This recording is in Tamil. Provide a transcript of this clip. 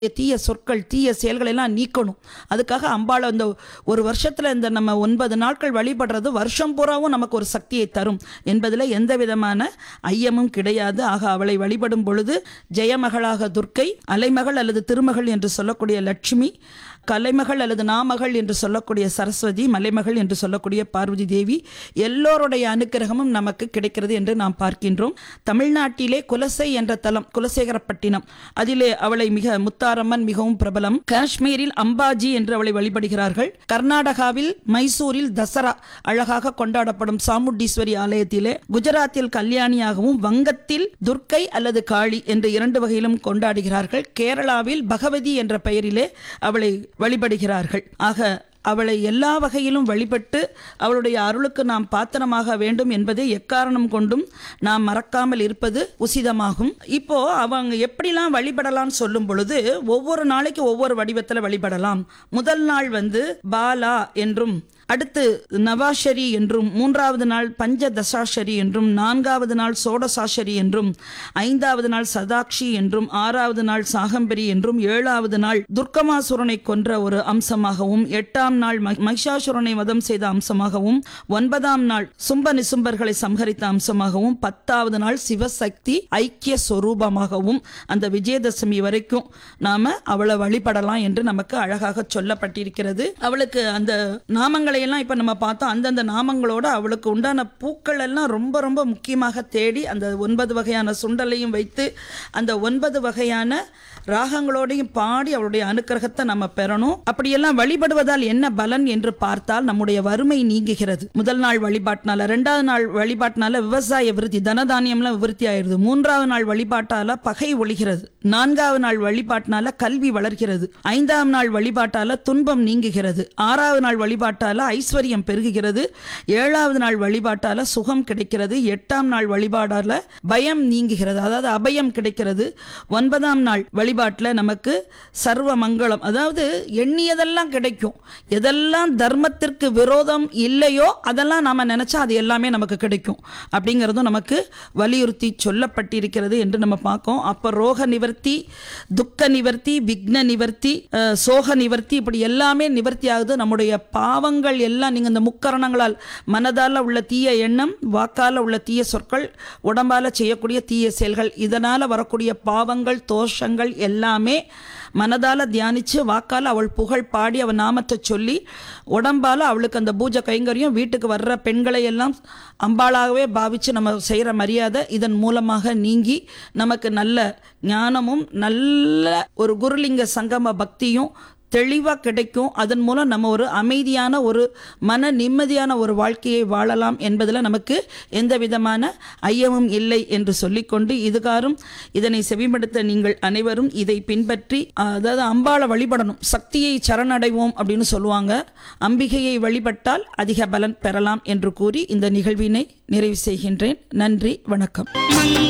தீய சொற்கள் தீய செயல்களை எல்லாம் நீக்கணும். அதுக்காக அம்பாளை இந்த ஒரு வருஷத்துல இந்த நம்ம 9 நாட்கள் வழிபடுறது வருஷம் பூராவும் நமக்கு ஒரு சக்தியை தரும் என்பதில் எந்த விதமான ஐயமும் கிடையாது. ஆக அவளை வழிபடும் பொழுது ஜெயமகளாக துர்க்கை, அலைமகள் அல்லது திருமகள் என்று சொல்லக்கூடிய லட்சுமி, கலைமகள் அல்லது நாமகள் என்று சொல்லக்கூடிய சரஸ்வதி, மலைமகள் என்று சொல்லக்கூடிய பார்வதி தேவி எல்லோருடைய அனுக்கிரகமும் நமக்கு கிடைக்கிறது என்று நாம் பார்க்கின்றோம். தமிழ்நாட்டிலே குலசை என்ற தலம், குலசேகரப்பட்டினம், அதிலே அவளை மிக முத்தாரம்மன் மிகவும் பிரபலம். காஷ்மீரில் அம்பாஜி என்று அவளை வழிபடுகிறார்கள். கர்நாடகாவில் மைசூரில் தசரா அழகாக கொண்டாடப்படும் சாமுண்டீஸ்வரி ஆலயத்திலே, குஜராத்தில் கல்யாணியாகவும், வங்கத்தில் துர்க்கை அல்லது காளி என்று 2 வகையிலும் கொண்டாடுகிறார்கள். கேரளாவில் பகவதி என்ற பெயரிலே அவளை வழிபடுகிறார்கள். ஆக அவளை எல்லா வகையிலும் வழிபட்டு அவளுடைய அருளுக்கு நாம் பாத்திரமாக வேண்டும் என்பதை எக்காரணம் கொண்டும் நாம் மறக்காமல் இருப்பது உசிதமாகும். இப்போ அவங்க எப்படிலாம் வழிபடலாம் சொல்லும் பொழுது ஒவ்வொரு நாளைக்கு ஒவ்வொரு வடிவத்தில் வழிபடலாம். முதல் நாள் பாலா என்றும், அடுத்து நவாஷரி என்றும், 3வது நாள் பஞ்சதசாஷரி என்றும், 4வது நாள் சோடசாஷரி என்றும், 5வது நாள் சதாக்ஷி என்றும், 6வது நாள் சாகம்பரி என்றும், 7வது நாள் துர்க்கமாசுரனை கொன்ற ஒரு அம்சமாகவும், 8ஆம் நாள் மகிஷாசுரனை வதம் செய்த அம்சமாகவும், 9ஆம் நாள் சும்ப நிசும்பர்களை சம்ஹரித்த அம்சமாகவும், 10வது நாள் சிவசக்தி ஐக்கிய சொரூபமாகவும் அந்த விஜயதசமி வரைக்கும் நாம அவளை வழிபடலாம் என்று நமக்கு அழகாக சொல்லப்பட்டிருக்கிறது. அவளுக்கு அந்த நாமங்களை எல்லாம் இப்ப நம்ம பார்த்தோம். அந்தந்த நாமங்களோட அவளுக்கு உண்டான பூக்கள் எல்லாம் ரொம்ப ரொம்ப முக்கியமாக தேடி அந்த 9 வகையான சுண்டலையும் வைத்து அந்த 9 வகையான ராகங்களோடையும் பாடி அவளுடைய அனுக்கிரகத்தை நம்ம பெறணும். அப்படியெல்லாம் வழிபடுவதால் என்ன பலன் என்று பார்த்தால் நம்முடைய வறுமை நீங்குகிறது. முதல் நாள் வழிபாட்டினால, 2வது நாள் வழிபாட்டினால விவசாய விருத்தி, தனதானியம்லாம் விருத்தி ஆயிருது. 3வது நாள் வழிபாட்டால பகை ஒழிகிறது. 4வது நாள் வழிபாட்டினால கல்வி வளர்கிறது. 5ஆம் நாள் வழிபாட்டால துன்பம் நீங்குகிறது. 6வது நாள் வழிபாட்டால ஐஸ்வர்யம் பெருகுகிறது. 7வது நாள் வழிபாட்டால சுகம் கிடைக்கிறது. 8ஆம் நாள் வழிபாடால பயம் நீங்குகிறது, அதாவது அபயம் கிடைக்கிறது. 9ஆம் நாள் வழிபாட்டில் நமக்கு சர்வ மங்களம், அதாவது எண்ணியதெல்லாம் கிடைக்கும். எதெல்லாம் தர்மத்திற்கு விரோதம் இல்லையோ அதெல்லாம் நாம நினைச்சா அது எல்லாமே நமக்கு கிடைக்கும் அப்படிங்கிறதும் நமக்கு வலியுறுத்தி சொல்லப்பட்டிருக்கிறது என்று நம்ம பார்க்கோம். அப்ப ரோக நிவர்த்தி, துக்க நிவர்த்தி, விக்ன நிவர்த்தி, சோக நிவர்த்தி, இப்படி எல்லாமே நிவர்த்தி ஆகுது. நம்முடைய பாவங்கள் எல்லாம் நீங்க இந்த முக்கரணங்களால், மனதால உள்ள தீய எண்ணம், வாக்கால உள்ள தீய சொற்கள், உடம்பால செய்யக்கூடிய தீய செயல்கள், இதனால வரக்கூடிய பாவங்கள் தோஷங்கள் எல்லாமே மனதால தியானிச்சு, வாக்கால அவள் புகழ் பாடி அவள் நாமத்தை சொல்லி, உடம்பால அவளுக்கு அந்த பூஜை கைங்கரியம், வீட்டுக்கு வர்ற பெண்களை எல்லாம் அம்பாளாகவே பாவிச்சு நம்ம செய்கிற மரியாதை இதன் மூலமாக நீங்கி நமக்கு நல்ல ஞானமும் நல்ல ஒரு குருலிங்க சங்கம பக்தியும் தெளிவாக கிடைக்கும். அதன் மூலம் நம்ம ஒரு அமைதியான, ஒரு மன நிம்மதியான ஒரு வாழ்க்கையை வாழலாம் என்பதில் நமக்கு எந்த விதமான ஐயமும் இல்லை என்று சொல்லிக்கொண்டு, இதுகாரும் இதனை செவிமடுத்த நீங்கள் அனைவரும் இதை பின்பற்றி, அதாவது அம்பாளை வழிபடணும். சக்தியை சரணடைவோம் அப்படின்னு சொல்லுவாங்க. அம்பிகையை வழிபட்டால் அதிக பலன் பெறலாம் என்று கூறி இந்த நிகழ்வினை நிறைவு செய்கின்றேன். நன்றி, வணக்கம்.